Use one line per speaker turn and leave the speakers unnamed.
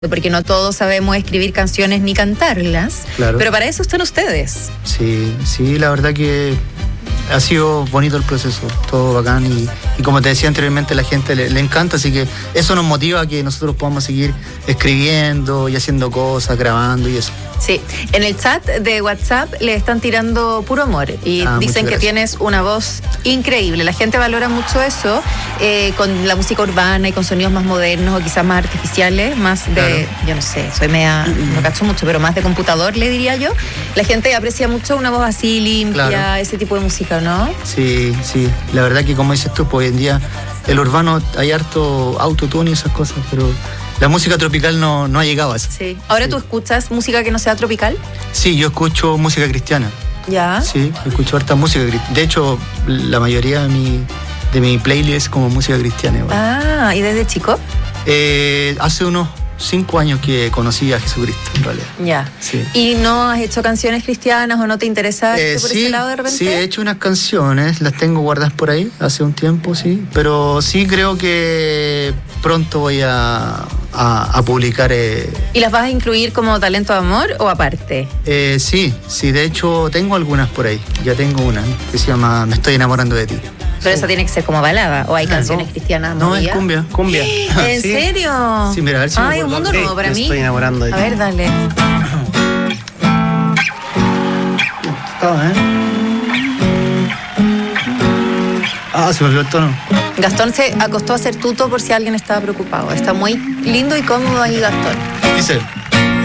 porque no todos sabemos escribir canciones ni cantarlas,
Claro.
pero para eso están ustedes.
Sí, la verdad que ha sido bonito el proceso, todo bacán y como te decía anteriormente, la gente le encanta, así que eso nos motiva a que nosotros podamos seguir escribiendo y haciendo cosas, grabando y eso.
Sí, en el chat de WhatsApp le están tirando puro amor y
muchas
dicen que
gracias.
tienes una voz increíble. La gente valora mucho eso con la música urbana y con sonidos más modernos o quizás más artificiales, más de,
Claro.
yo no sé, soy media, no cacho mucho, pero más de computador, le diría yo. La gente aprecia mucho una voz así limpia,
Claro.
ese tipo de música, ¿no?
Sí, la verdad que como dices tú, pues hoy en día el urbano hay harto autotune y esas cosas, pero la música tropical no ha llegado a eso.
Sí. ¿Ahora tú escuchas música que no sea tropical?
Sí, yo escucho música cristiana.
Ya.
Sí, escucho harta música cristiana. De hecho, la mayoría de mi playlist es como música cristiana. Igual.
Ah, ¿y desde chico?
Hace unos 5 años que conocí a Jesucristo, en realidad.
Ya.
Sí.
¿Y no has hecho canciones cristianas o no te interesa por ese lado de repente?
Sí, he hecho unas canciones, las tengo guardadas por ahí hace un tiempo, sí. Pero sí creo que pronto voy a publicar.
¿Y las vas a incluir como talento de amor o aparte?
Sí, de hecho tengo algunas por ahí. Ya tengo una que se llama Me estoy enamorando de ti.
Pero esa tiene que ser como balada, o hay canciones cristianas
No, es
movidas?
cumbia.
¿En
Sí.
serio?
Sí, mira, a ver si me
Ay, un
acuerdo.
mundo nuevo para
Me
mí.
estoy enamorando de
A
ti.
ver, dale.
Se me olvidó el tono.
Gastón se acostó a hacer tuto por si alguien estaba preocupado. Está muy lindo y cómodo ahí, Gastón.
Dice.